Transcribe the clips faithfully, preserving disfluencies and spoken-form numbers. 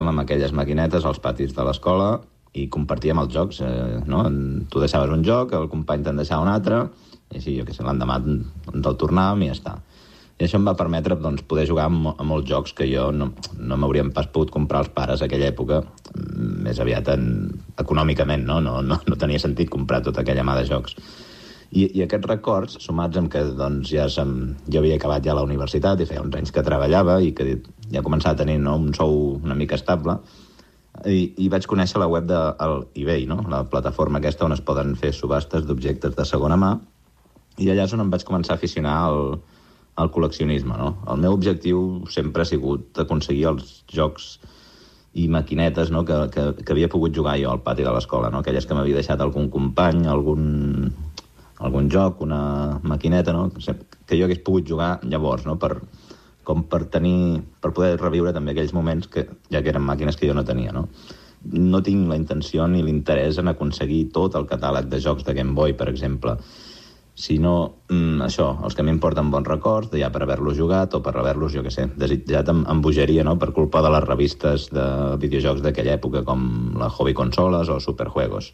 amb aquelles maquinetes als patis de l'escola i compartíem els jocs, eh, no? Tu deixaves un joc, el company te'n deixava un altre, i així, jo què sé, l'endemà ens el tornàvem i ja està. I això em va permetre doncs, poder jugar a, a molts jocs que jo no, no m'hauríem pas pogut comprar els pares a aquella època, més aviat en, econòmicament, no? No, no? no tenia sentit comprar tota aquella mà de jocs. I, i aquests records, sumats amb que doncs, ja sem, jo havia acabat ja la universitat i feia uns anys que treballava i que ja començava a tenir, no, un sou una mica estable, i, i vaig conèixer la web de eBay, no? La plataforma aquesta on es poden fer subhastes d'objectes de segona mà, i allà és on em vaig començar a aficionar al, al col·leccionisme, no? El meu objectiu sempre ha sigut aconseguir els jocs i maquinetes, no? que, que, que havia pogut jugar jo al pati de l'escola, no? Aquelles que m'havia deixat algun company, algun, algun joc, una maquineta, no? Que jo hagués pogut jugar llavors, no? Per, com per tenir, per poder reviure també aquells moments que ja que eren màquines que jo no tenia, no? No tinc la intenció ni l'interès en aconseguir tot el catàleg de jocs de Game Boy, per exemple, sinó mm, això, els que m'importen bons records, ja per haver-los jugat o per haver-los, jo què sé, desitjat amb, amb bogeria, no? Per culpa de les revistes de videojocs d'aquella època, com la Hobby Consoles o Superjuegos.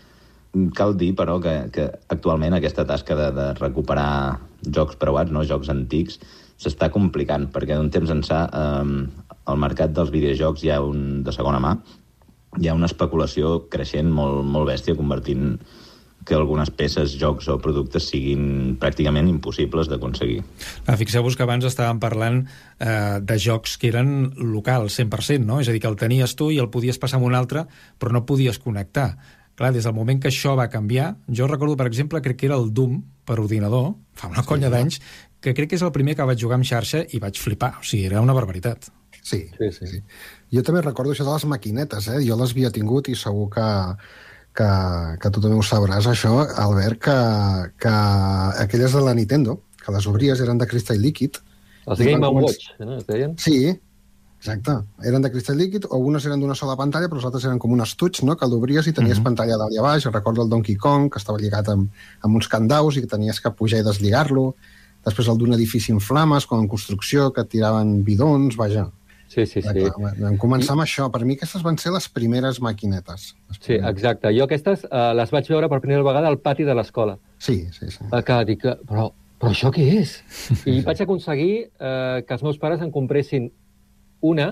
Cal dir, però, que, que actualment aquesta tasca de, de recuperar jocs preuats, no? Jocs antics, s'està complicant, perquè d'un temps ençà eh, al mercat dels videojocs hi ha un, de segona mà, hi ha una especulació creixent molt, molt bèstia, convertint que algunes peces, jocs o productes siguin pràcticament impossibles d'aconseguir. Ah, fixeu-vos que abans estàvem parlant eh, de jocs que eren locals, cent per cent, no? És a dir, que el tenies tu i el podies passar amb un altre, però no podies connectar. Clar, des del moment que això va canviar, jo recordo, per exemple, crec que era el Doom per ordinador, fa una colla d'anys, que crec que és el primer que vaig jugar amb xarxa i vaig flipar, o sigui, era una barbaritat. Sí, sí, sí. sí. Jo també recordo això de les maquinetes, eh? Jo les havia tingut i segur que, que, que tu també ho sabràs, això, Albert, que, que aquelles de la Nintendo, que les obries eren de cristall líquid. Els Game and Watch, no? Es deien? Sí, exacte. Eren de cristall líquid, o unes eren d'una sola pantalla, però les altres eren com un estuig, no? Que l'obries i tenies mm-hmm. pantalla dalt i a baix. Jo recordo el Donkey Kong, que estava lligat amb, amb uns candaus i que tenies que pujar i deslligar-lo. Després el d'un edifici en flames, com en construcció, que tiraven bidons, vaja. Sí, sí, sí. Vam començar amb això. Per mi aquestes van ser les primeres maquinetes. Les primeres. Sí, exacte. Jo aquestes uh, les vaig veure per primera vegada al pati de l'escola. Sí, sí, sí. Que dic, però, però això què és? I vaig aconseguir uh, que els meus pares en compressin una,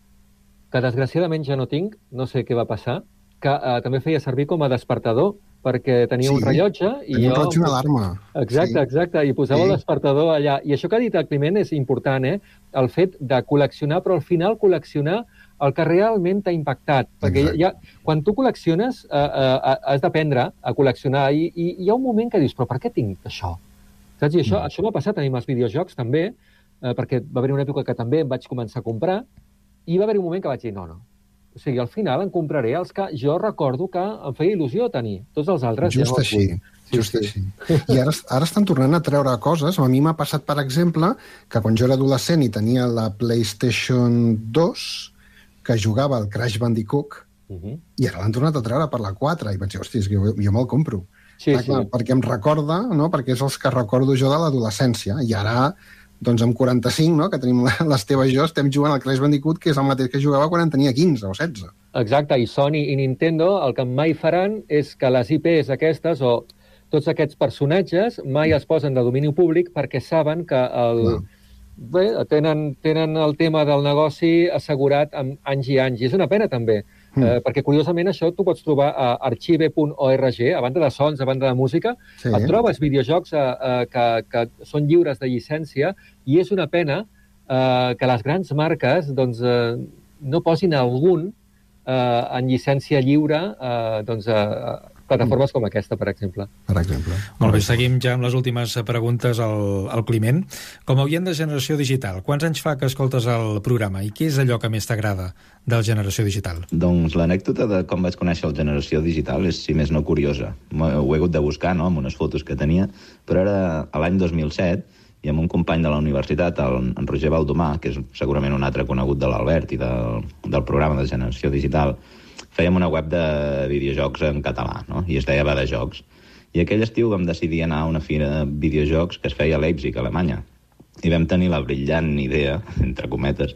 que desgraciadament ja no tinc, no sé què va passar, que uh, també feia servir com a despertador, perquè tenia sí, un rellotge... I tenia jo... un rellotge i una alarma. Exacte, sí. exacte, i posava sí. el despertador allà. I això que ha dit el Climent és important, eh? El fet de col·leccionar, però al final col·leccionar el que realment t'ha impactat. Perquè ja, quan tu col·lecciones, eh, eh, has d'aprendre a col·leccionar, i, i hi ha un moment que dius, però per què tinc això? Saps? I això, mm. això m'ha passat a mi amb els videojocs, també, eh, perquè va haver una època que també em vaig començar a comprar, i va haver un moment que vaig dir, no, no, o sigui, al final en compraré els que jo recordo que em feia il·lusió tenir. Tots els altres... Just ja no així, sí, just sí. així. I ara, ara estan tornant a treure coses. A mi m'ha passat, per exemple, que quan jo era adolescent i tenia la PlayStation dos, que jugava al Crash Bandicoot, uh-huh. i ara l'han tornat a treure per la quatre, i vaig dir, hòstia, jo, jo me'l compro. Sí, clar, sí. clar, perquè em recorda, no? Perquè és els que recordo jo de l'adolescència. I ara... doncs amb quaranta-cinc, no?, que tenim l'Esteve i jo, estem jugant al Crash Bandicoot, que és el mateix que jugava quan en tenia quinze o setze. Exacte, i Sony i Nintendo el que mai faran és que les I Pes aquestes, o tots aquests personatges, mai es posen de domini públic perquè saben que el... No. Bé, tenen, tenen el tema del negoci assegurat amb anys i anys. I és una pena, també, mm. eh, perquè, curiosament, això tu pots trobar a archive punt org, a banda de sons, a banda de música, sí. et trobes videojocs eh, eh, que, que són lliures de llicència, i és una pena eh, que les grans marques doncs, eh, no posin algun eh, en llicència lliure eh, doncs, eh, plataformes com aquesta, per exemple. Per exemple. Molt bé, seguim ja amb les últimes preguntes al, al Climent. Com a oient de Generació Digital, quants anys fa que escoltes el programa i què és allò que més t'agrada del Generació Digital? Doncs l'anècdota de com vaig conèixer el Generació Digital és, si més no, curiosa. Ho he hagut de buscar, no?, amb unes fotos que tenia, però era a l'any dos mil set, i amb un company de la universitat, el, en Roger Baldomà, que és segurament un altre conegut de l'Albert i del, del programa de Generació Digital, fèiem una web de videojocs en català, no? I es deia Va de Jocs. I aquell estiu vam decidir anar a una fira de videojocs que es feia a Leipzig, a Alemanya. I vam tenir la brillant idea, entre cometes,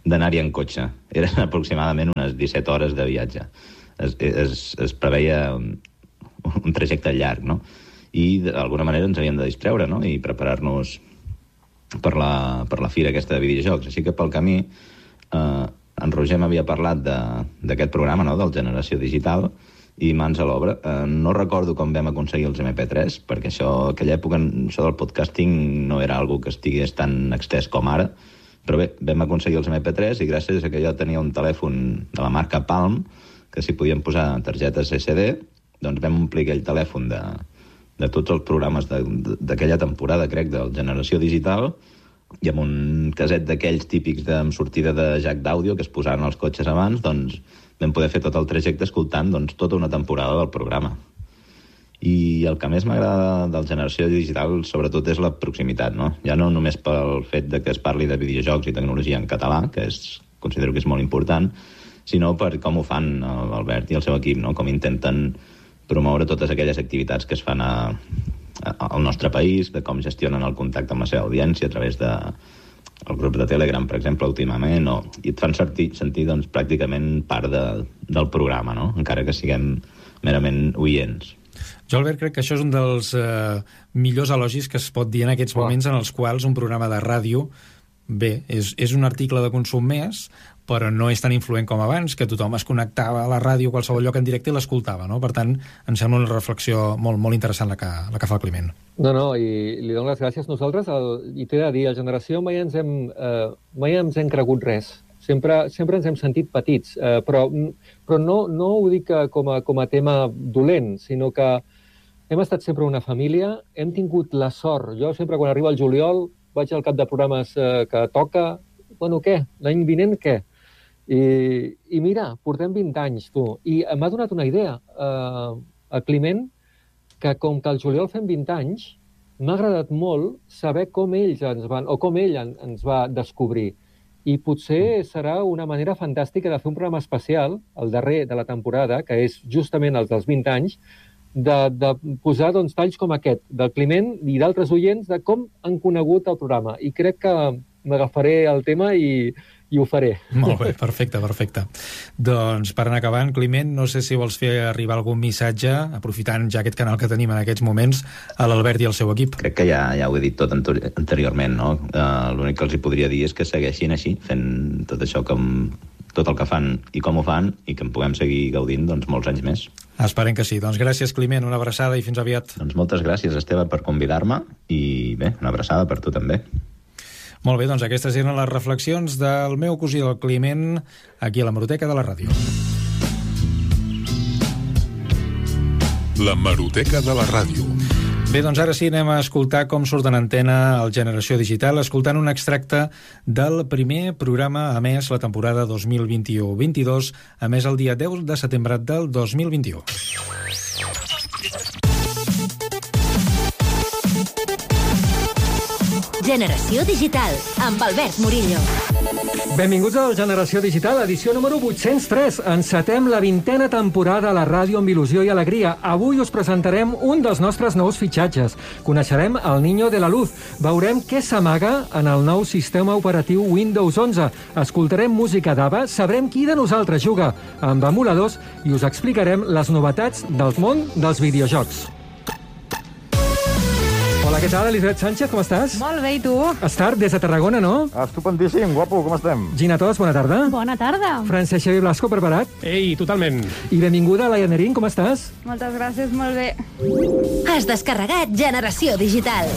d'anar-hi en cotxe. Eren aproximadament unes disset hores de viatge. Es, es, es preveia un, un trajecte llarg, no? I d'alguna manera ens havíem de distreure, no? I preparar-nos per la, per la fira aquesta de videojocs. Així que pel camí eh, en Roger m'havia parlat d'aquest programa, no?, del Generació Digital, i mans a l'obra. Eh, no recordo com vam aconseguir els eme pe tres, perquè això, aquella època, això del podcasting no era algo que estigués tan extès com ara, però bé, vam aconseguir els eme pe tres i gràcies a que jo tenia un telèfon de la marca Palm, que s'hi podien posar targetes esse de, doncs vam omplir aquell telèfon de, de tots els programes d'aquella temporada, crec, del Generació Digital, i amb un caset d'aquells típics de, amb sortida de jack d'àudio que es posaven als cotxes abans, doncs vam poder fer tot el trajecte escoltant doncs, tota una temporada del programa. I el que més m'agrada del Generació Digital, sobretot, és la proximitat, no? Ja no només pel fet de que es parli de videojocs i tecnologia en català, que és, considero que és molt important, sinó per com ho fan l'Albert i el seu equip, no? Com intenten promoure totes aquelles activitats que es fan a, a, al nostre país, de com gestionen el contacte amb la seva audiència a través de el grup de Telegram, per exemple, últimament, o, i et fan sentir, sentir doncs, pràcticament part de, del programa, no? Encara que siguem merament oients. Jo, Albert, crec que això és un dels eh, millors elogis que es pot dir en aquests oh. moments en els quals un programa de ràdio, bé, és, és un article de consum més, però no és tan influent com abans, que tothom es connectava a la ràdio a qualsevol lloc en directe i l'escoltava, no? Per tant, em sembla una reflexió molt, molt interessant la que, la que fa el Climent. No, no, i li dono les gràcies. Nosaltres, el, i t'he de dir, a Generació mai ens hem, eh, mai ens hem cregut res. Sempre, sempre ens hem sentit petits, eh, però, però no, no ho dic com a, com a tema dolent, sinó que hem estat sempre una família, hem tingut la sort. Jo sempre, quan arriba el juliol, vaig al cap de programes eh, que toca, bueno, què? L'any vinent, què? I, i mira, portem vint anys, tu. I m'ha donat una idea, eh, a Climent, que com que al juliol fem vint anys, m'ha agradat molt saber com ells ens van, o com ell en, ens va descobrir. I potser serà una manera fantàstica de fer un programa especial, el darrer de la temporada, que és justament els dels vint anys, de, de posar doncs, talls com aquest, del Climent i d'altres oients, de com han conegut el programa. I crec que m'agafaré el tema i, i ho faré. Molt bé, perfecte, perfecte. Doncs per anar acabant, Climent, no sé si vols fer arribar algun missatge, aprofitant ja aquest canal que tenim en aquests moments, a l'Albert i al seu equip. Crec que ja, ja ho he dit tot anteriorment, no? Uh, L'únic que els hi podria dir és que segueixin així, fent tot això com tot el que fan i com ho fan, i que en puguem seguir gaudint doncs, molts anys més. Esperem que sí. Doncs gràcies, Climent, una abraçada i fins aviat. Doncs moltes gràcies, Esteve, per convidar-me, i bé, una abraçada per tu també. Molt bé, doncs aquestes eren les reflexions del meu cosí del Climent aquí a l'Hemeroteca de la ràdio. L'Hemeroteca de la ràdio. Bé, doncs ara sí, anem a escoltar com surt en antena el Generació Digital, escoltant un extracte del primer programa emès la temporada dos mil vint-i-u vint-i-dos, emès el dia deu de setembre del dos mil vint-i-u. Generació Digital, amb Albert Murillo. Benvinguts al Generació Digital, edició número vuit-cents tres. Encetem la vintena temporada a la ràdio amb il·lusió i alegria. Avui us presentarem un dels nostres nous fitxatges. Coneixerem el Niño de la Luz. Veurem què s'amaga en el nou sistema operatiu Windows onze. Escoltarem música d'Ava, sabrem qui de nosaltres juga amb emuladors i us explicarem les novetats del món dels videojocs. Hola, què tal, Elisabet Sánchez, com estàs? Molt bé, i tu? Estar des de Tarragona, no? Estupendíssim, guapo, com estem? Gina Tos, bona tarda. Bona tarda. Francesc Xavier Blasco, preparat? Ei, totalment. I benvinguda, Laia Nerín, com estàs? Moltes gràcies, molt bé. Has descarregat Generació Digital.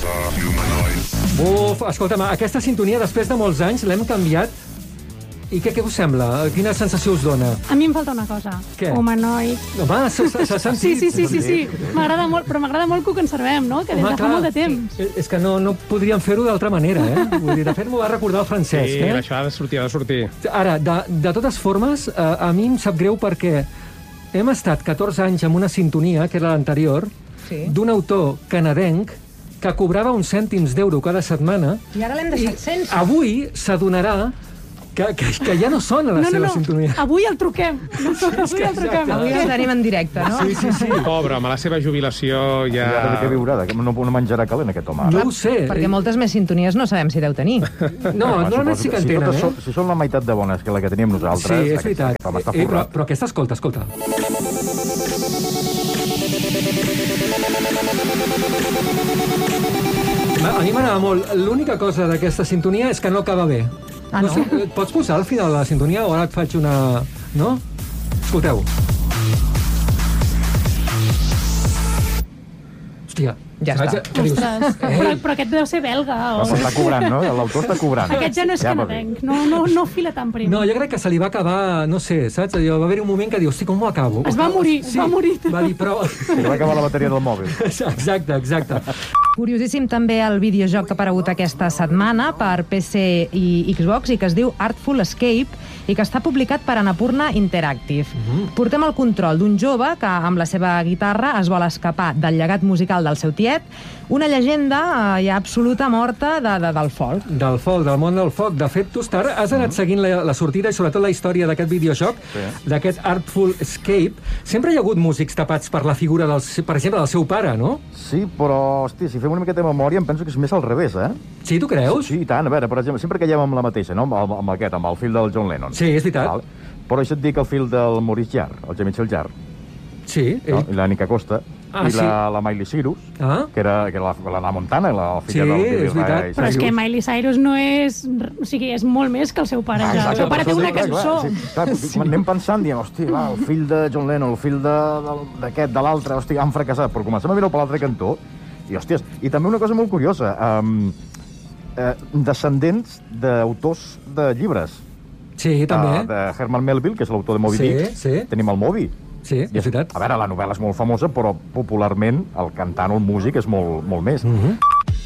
Buf, escolta'm, aquesta sintonia, després de molts anys, l'hem canviat. I què, què us sembla? Quina sensació us dona? A mi em falta una cosa. Què? Humanoid. Home, s'ha sentit. Sí, sí, sí, sí, sí. M'agrada molt, però m'agrada molt que ho conservem, no? Que des de fa molt de temps. És que no, no podríem fer-ho d'altra manera, eh? Vull dir, de fet, m'ho va recordar el Francesc, sí, eh? Sí, això ha de sortir, ha de sortir. Ara, de, de totes formes, a, a mi em sap greu perquè hem estat catorze anys amb una sintonia, que era l'anterior, sí, d'un autor canadenc que cobrava uns cèntims d'euro cada setmana. I ara l'hem deixat sense. Avui s'adonarà que, que, que ja no sona la no, seva no, no. sintonia. Avui el truquem. No, avui el truquem. Avui el tenim en directe, no? Sí, sí, sí. Pobre, amb la seva jubilació ja... Ja ha de viure, no, no menjarà calent aquest home. No ho sé. Perquè moltes més sintonies no sabem si deu tenir. No, normalment sí que en tenen, si, eh? si són la meitat de bones que la que teníem nosaltres... Sí, és veritat. Aquest home està Eh, però, forrat. però aquesta, escolta, escolta. A mi m'agrada molt. L'única cosa d'aquesta sintonia és que no acaba bé. Ah, no? sé, et pots posar al final de la sintonia o ara et faig una... No? Escolteu. Hòstia. Ja saps? està. Que dius, Ostres, però, però aquest deu ser belga. O... Però està cobrant, no? L'autor està cobrant. Aquest ja no és Ja va bé. canadenc. No, no, no fila tan prim. No, jo crec que se li va acabar, no sé, saps? Allò, va haver-hi un moment que diu, hosti, com ho acabo? Es va morir, sí, va morir. Va dir, però... Se li va acabar la bateria del mòbil. Exacte, exacte. Curiosíssim també el videojoc que ha aparegut aquesta setmana per P C i Xbox i que es diu Artful Escape i que està publicat per Annapurna Interactive. Mhm. Portem el control d'un jove que amb la seva guitarra es vol escapar del llegat musical del seu tiet, una llegenda eh, ja absoluta morta de, de, del folk. Del folk, del món del folk. De fet, tu, Star, has anat seguint la, la sortida i sobretot la història d'aquest videojoc, Sí. d'aquest Artful Escape. Sempre hi ha hagut músics tapats per la figura, del, per exemple, del seu pare, no? Sí, però, hosti, si fem una miqueta de memòria, em penso que és més al revés, eh? Sí, tu creus? Sí, i tant. A veure, per exemple, sempre caiem amb la mateixa, no? Amb, el, amb aquest, amb el fill del John Lennon. Sí, és veritat. Val? Però això et dic el fill del Maurice Jarre, el Jean-Michel Jarre, Sí, no? ell... I la Nica Costa, Ah, i sí. la, la Miley Cyrus, Ah. que era, que era la, la, la Montana, la filla Sí, del Billy és veritat. Ray Però és Cyrus. que Miley Cyrus no és... O sigui, és molt més que el seu pare. Ah, Ja. El exacte, seu pare per té això una dic, clar, cançó. clar, sí, clar, sí. Anem pensant, diem, hosti, va, el fill de John Lennon, el fill de- del- d'aquest, de l'altre, hosti, han fracassat. Però comencem a mirar per l'altre cantó, i, hòsties, i també una cosa molt curiosa, um, eh, descendents d'autors de llibres. Sí, també. De, de Herman Melville, que és l'autor de Moby Sí, Dick. sí. Tenim el Moby. Sí, I és veritat. A veure, la novel·la és molt famosa, però popularment el cantant o el músic és molt, molt més. Mm -hmm.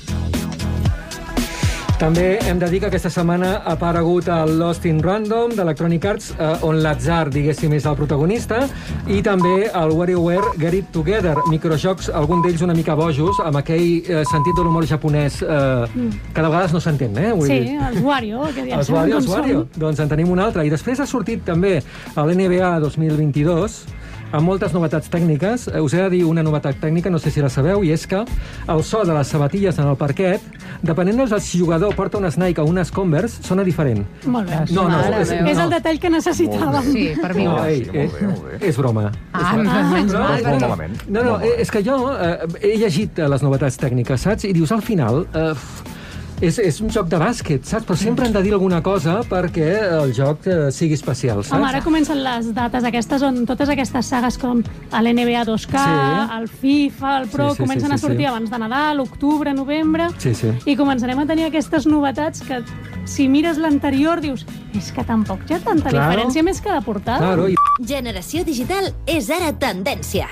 També hem de dir que aquesta setmana ha aparegut el Lost in Random d'Electronic Arts, eh, on l'atzar, diguéssim, és el protagonista, i també el WarioWare Get It Together, microjocs, algun d'ells una mica bojos, amb aquell eh, sentit de l'humor japonès eh, que de vegades no s'entén, eh? Vull Sí, dir... els Wario, que ja Els sabem Wario, com els Wario. són. Doncs en tenim un altre. I després ha sortit també a l'N B A dos mil vint-i-dos amb moltes novetats tècniques. Eh, Us he de dir una novetat tècnica, no sé si la sabeu, i és que el so de les sabatilles en el parquet, depenent de si el jugador porta unes Nike o unes Converse, sona diferent. Molt bé. No, no, Mare és, meva. És no. el detall que necessitàvem. Sí, per mi. No, Ah, ei, sí, eh, molt bé, molt bé. és broma. Ah, és broma. menys No, mal. Doncs molt malament. No, no, Molt malament. és que jo eh, he llegit eh, les novetats tècniques, saps? I dius, al final, eh, és, és un joc de bàsquet, saps? Però sempre han de dir alguna cosa perquè el joc eh, sigui especial, saps? Home, ara comencen les dates aquestes on totes aquestes sagues com l'N B A dos K, Sí. el FIFA, el Pro, Sí, sí, comencen sí, a sí, sortir sí. abans de Nadal, octubre, novembre, Sí, sí. i començarem a tenir aquestes novetats que, si mires l'anterior, dius és que tampoc hi ha tanta Claro. diferència més que de portada. Claro, i... Generació digital és ara tendència.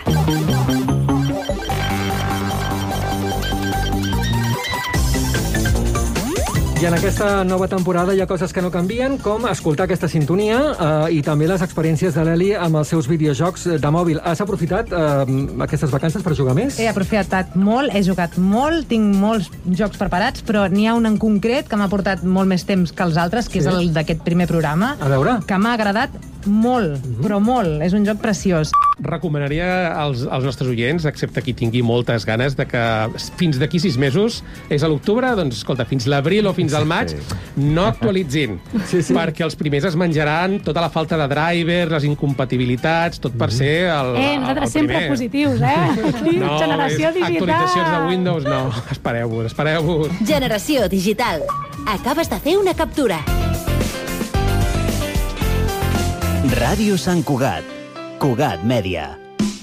I en aquesta nova temporada hi ha coses que no canvien, com escoltar aquesta sintonia eh, i també les experiències de l'Eli amb els seus videojocs de mòbil. Has aprofitat eh, aquestes vacances per jugar més? He aprofitat molt, he jugat molt, tinc molts jocs preparats, però n'hi ha un en concret que m'ha portat molt més temps que els altres, que Sí. és el d'aquest primer programa, A veure. que m'ha agradat molt, però molt. És un joc preciós. Recomanaria als, als nostres oients, excepte qui tingui moltes ganes, de que fins d'aquí sis mesos, és a l'octubre, doncs, escolta, fins l'abril o fins al maig, Sí. no actualitzin, Sí, sí. perquè els primers es menjaran tota la falta de drivers, les incompatibilitats, tot per ser el, Eh, el nosaltres primer. sempre positius, eh? Aquí, No, generació és digital. actualitzacions de Windows, no. Espereu-vos, espereu-vos. Generació digital. Acabes de fer una captura. Ràdio Sant Cugat. Cugat Mèdia.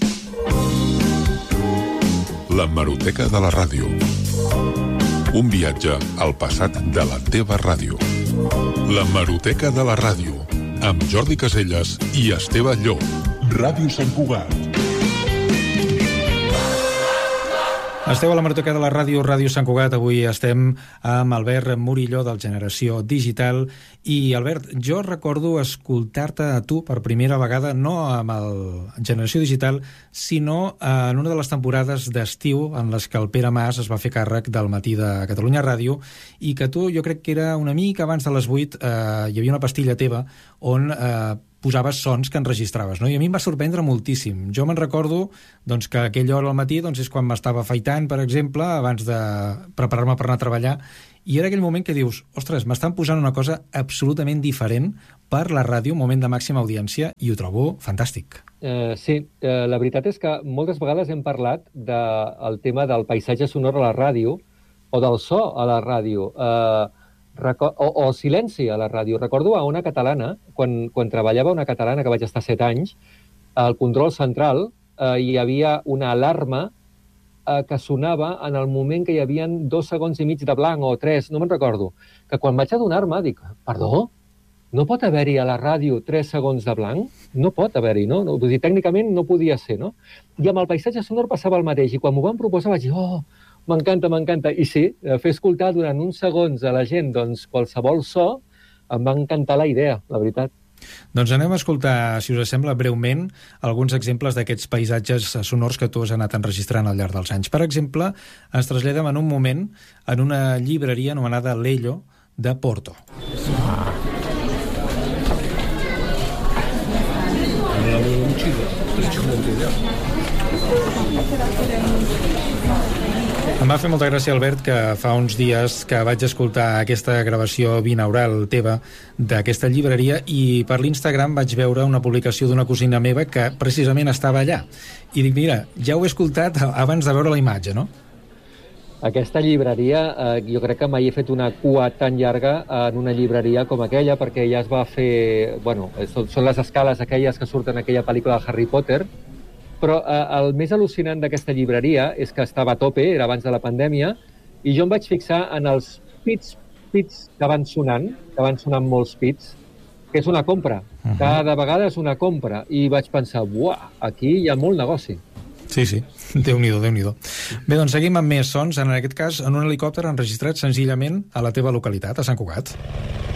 L'hemeroteca de la ràdio. Un viatge al passat de la teva ràdio. L'hemeroteca de la ràdio. Amb Jordi Caselles i Esteve Llop. Ràdio Sant Cugat. Esteu a la Maroteca de la Ràdio, Ràdio Sant Cugat. Avui estem amb Albert Morilló, del Generació Digital. I, Albert, jo recordo escoltar-te a tu per primera vegada, no amb el Generació Digital, sinó en una de les temporades d'estiu en les que el Pere Mas es va fer càrrec del Matí de Catalunya Ràdio, i que tu, jo crec que era una mica abans de les vuit, eh, hi havia una pastilla teva on eh, posaves sons que enregistraves, no? I a mi em va sorprendre moltíssim. Jo me'n recordo doncs, que aquella hora al matí doncs, és quan m'estava afaitant, per exemple, abans de preparar-me per anar a treballar, i era aquell moment que dius, ostres, m'estan posant una cosa absolutament diferent per la ràdio, un moment de màxima audiència, i ho trobo fantàstic. Uh, sí, uh, la veritat és que moltes vegades hem parlat del tema del paisatge sonor a la ràdio, o del so a la ràdio, uh, O, o silenci a la ràdio. Recordo a una catalana, quan, quan treballava una catalana, que vaig estar set anys, al control central eh, hi havia una alarma eh, que sonava en el moment que hi havia dos segons i mig de blanc, o tres, no me'n recordo, que quan vaig adonar-me dic, perdó? No pot haver-hi a la ràdio tres segons de blanc? No pot haver-hi, no? Vull dir, tècnicament no podia ser, no? I amb el paisatge sonor passava el mateix, i quan m'ho van proposar vaig dir, oh, m'encanta, m'encanta. I sí, fer escoltar durant uns segons a la gent doncs, qualsevol so, em va encantar la idea, la veritat. Doncs anem a escoltar, si us sembla, breument, alguns exemples d'aquests paisatges sonors que tu has anat enregistrant al llarg dels anys. Per exemple, ens traslladem en un moment en una llibreria anomenada Lello de Porto. Em va fer molta gràcia, Albert, que fa uns dies que vaig escoltar aquesta gravació binaural teva d'aquesta llibreria, i per l'Instagram vaig veure una publicació d'una cosina meva que precisament estava allà. I dic, mira, ja ho he escoltat abans de veure la imatge, no? Aquesta llibreria, eh, jo crec que mai he fet una cua tan llarga en una llibreria com aquella, perquè ja es va fer... Bueno, són, són les escales aquelles que surten en aquella pel·lícula de Harry Potter, però eh, el més al·lucinant d'aquesta llibreria és que estava a tope, era abans de la pandèmia, i jo em vaig fixar en els pits, pits que van sonant, que van sonant molts pits, que és una compra. Uh-huh. Cada vegada és una compra. I vaig pensar, buah, aquí hi ha molt negoci. Sí, sí, Déu-n'hi-do, Déu-n'hi-do. Bé, doncs seguim amb més sons, en aquest cas en un helicòpter enregistrat senzillament a la teva localitat, a Sant Cugat.